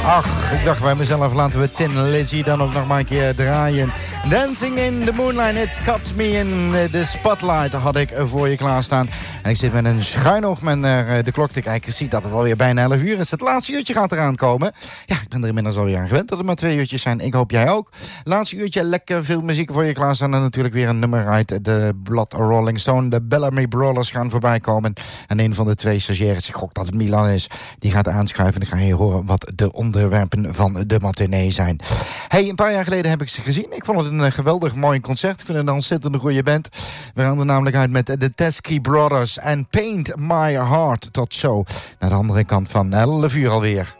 Ach, ik dacht bij mezelf, laten we Tin Lizzy dan ook nog maar een keer draaien. Dancing in the Moonlight, It Cuts Me in the Spotlight had ik voor je klaarstaan. En ik zit met een schuin oog naar de klok te kijken. Ik zie dat het alweer bijna 11 uur is. Het laatste uurtje gaat eraan komen. Ja, ik ben er inmiddels alweer aan gewend dat er maar 2 uurtjes zijn. Ik hoop jij ook. Laatste uurtje, lekker veel muziek voor je klaarstaan. En natuurlijk weer een nummer uit de Blood Rolling Stone. De Bellamy Brawlers gaan voorbij komen. En een van de 2 stagiaires, ik gok dat het Milan is, die gaat aanschuiven. En dan ga je horen wat de onderwerpen van de matinee zijn. Hey, een paar jaar geleden heb ik ze gezien. Ik vond het een geweldig mooi concert. Ik vind het een ontzettend goede band. We gaan er namelijk uit met de Teskey Brothers en Paint My Heart. Tot zo naar de andere kant van 11 uur alweer.